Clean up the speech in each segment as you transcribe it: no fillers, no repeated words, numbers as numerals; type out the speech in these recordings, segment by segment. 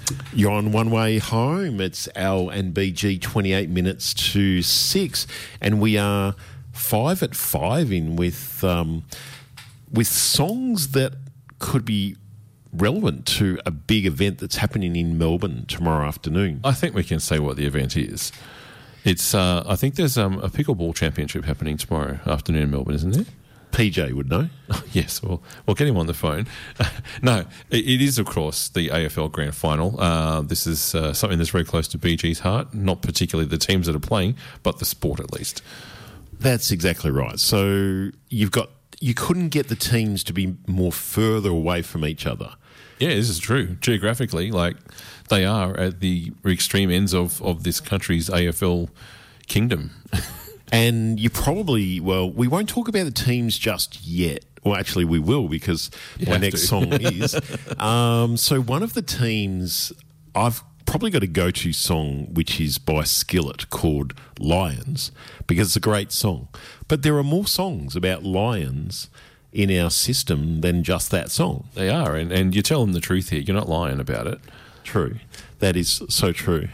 You're on One Way Home. It's Al and BG, 28 minutes to 6, and we are 5 at 5 in with songs that could be relevant to a big event that's happening in Melbourne tomorrow afternoon. I think we can say what the event is. It's I think there's a pickleball championship happening tomorrow afternoon in Melbourne, isn't there? PJ would know. Yes, well, we'll get him on the phone. No, it is, of course, the AFL Grand Final. This is something that's very close to BG's heart, not particularly the teams that are playing, but the sport at least. That's exactly right. So you couldn't get the teams to be more further away from each other. Yeah, this is true. Geographically, like they are at the extreme ends of this country's AFL kingdom. And you probably, we won't talk about the teams just yet. Well, actually, we will, because my next song is. So one of the teams, I've probably got a go-to song, which is by Skillet, called Lions, because it's a great song. But there are more songs about lions in our system than just that song. They are, and you tell them the truth here. You're not lying about it. True. That is so true.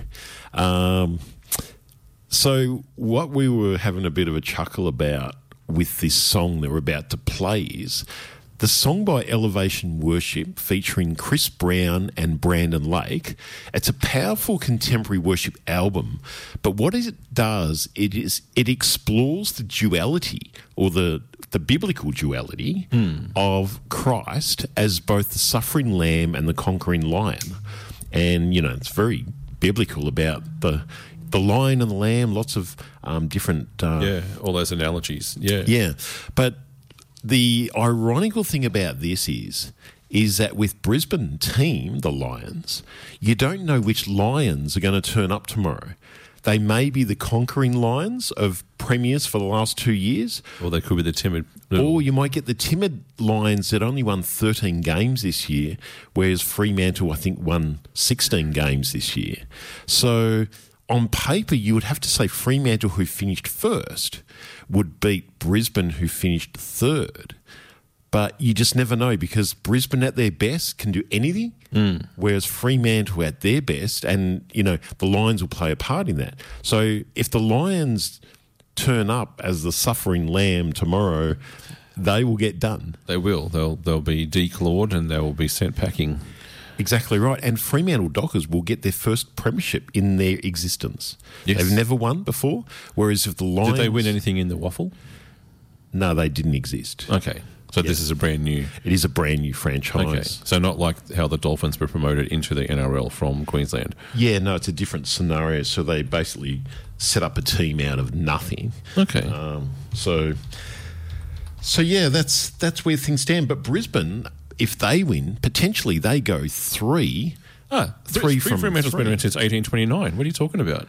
So what we were having a bit of a chuckle about with this song that we're about to play is the song by Elevation Worship featuring Chris Brown and Brandon Lake. It's a powerful contemporary worship album, but what it does, it explores the duality, or the biblical duality of Christ as both the suffering lamb and the conquering lion. And, it's very biblical about the lion and the lamb, lots of different... all those analogies, yeah. Yeah, but the ironical thing about this is that with Brisbane team, the Lions, you don't know which Lions are going to turn up tomorrow. They may be the conquering Lions of premiers for the last 2 years. Or they could be the timid... Or you might get the timid Lions that only won 13 games this year, whereas Fremantle, I think, won 16 games this year. So on paper, you would have to say Fremantle, who finished first, would beat Brisbane, who finished third. But you just never know, because Brisbane at their best can do anything, whereas Fremantle at their best, and, the Lions will play a part in that. So if the Lions turn up as the suffering lamb tomorrow, they will get done. They will. They'll be declawed and they will be sent packing. Exactly right. And Fremantle Dockers will get their first premiership in their existence. Yes. They've never won before, whereas if the Lions... Did they win anything in the waffle? No, they didn't exist. Okay. So this is a brand new... It is a brand new franchise. Okay. So not like how the Dolphins were promoted into the NRL from Queensland. Yeah, no, it's a different scenario. So they basically set up a team out of nothing. Okay. So yeah, that's where things stand. But Brisbane, if they win, potentially they go three from Fremantle's been around since 1829. What are you talking about?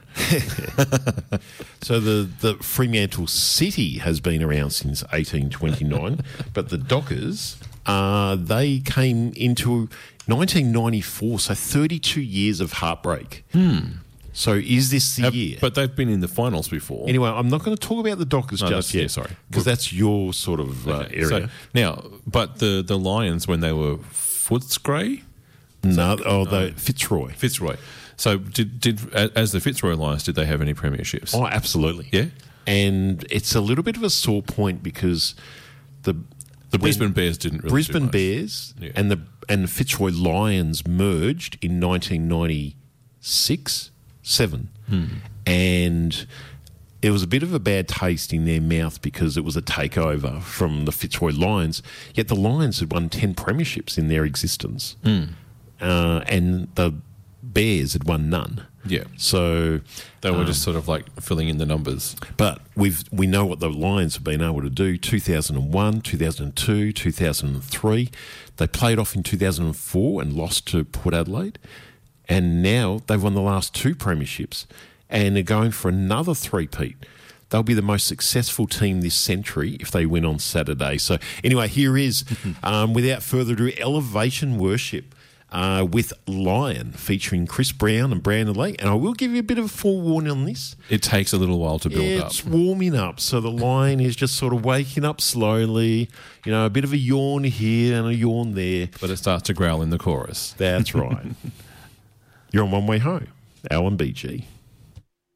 So the Fremantle City has been around since 1829, but the Dockers, they came into 1994, so 32 years of heartbreak. So is this the year? But they've been in the finals before. Anyway, I'm not going to talk about the Dockers just yet. Yeah, sorry. Because that's your sort of area. So, now, but the Lions, when they were Footscray? Fitzroy. Fitzroy. So did as the Fitzroy Lions, did they have any premierships? Oh, absolutely. Yeah? And it's a little bit of a sore point because the Brisbane Bears didn't really Brisbane do much. Bears and the Fitzroy Lions merged in 1996-7. And it was a bit of a bad taste in their mouth because it was a takeover from the Fitzroy Lions, yet the Lions had won 10 premierships in their existence. And the Bears had won none. Yeah. So they were just sort of like filling in the numbers. But we know what the Lions have been able to do. 2001, 2002, 2003. They played off in 2004 and lost to Port Adelaide. And now they've won the last 2 premierships and are going for another three-peat. They'll be the most successful team this century if they win on Saturday. So anyway, here is, without further ado, Elevation Worship with Lion, featuring Chris Brown and Brandon Lake. And I will give you a bit of a forewarning on this. It takes a little while to build up. It's warming up. So the Lion is just sort of waking up slowly. A bit of a yawn here and a yawn there. But it starts to growl in the chorus. That's right. You're on One Way Home, Al and BG.